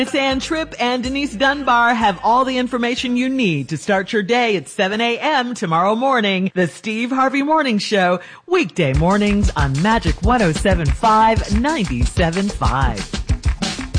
Miss Ann Tripp and Denise Dunbar have all the information you need to start your day at 7 a.m. tomorrow morning. The Steve Harvey Morning Show, weekday mornings on Magic 107.5, 97.5.